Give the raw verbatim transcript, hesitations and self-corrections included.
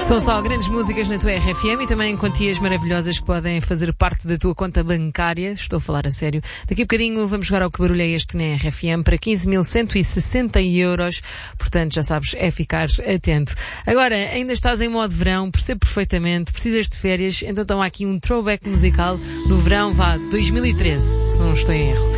São só grandes músicas na tua R F M e também quantias maravilhosas que podem fazer parte da tua conta bancária. Estou a falar a sério. Daqui a bocadinho vamos jogar ao que barulho é este na R F M para quinze mil cento e sessenta euros. Portanto, já sabes, é ficar atento. Agora, ainda estás em modo verão, percebo perfeitamente, precisas de férias, então toma aqui um throwback musical do verão, vá, dois mil e treze, se não estou em erro.